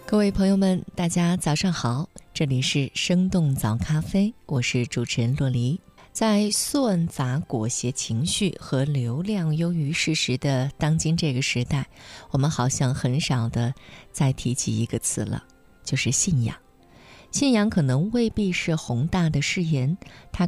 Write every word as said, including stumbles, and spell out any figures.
各位朋友们，大家早上好，这里是生动早咖啡，我是主持人洛黎。在算法裹挟情绪和流量优于事实的当今这个时代，我们好像很少的再提起一个词了，就是信仰。信仰可能未必是宏大的誓言，它